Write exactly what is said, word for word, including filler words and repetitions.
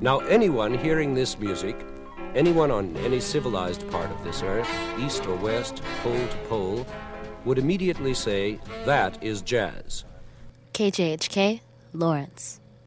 Now, anyone hearing this music, anyone on any civilized part of this earth, east or west, pole to pole, would immediately say, that is jazz. K J H K, Lawrence.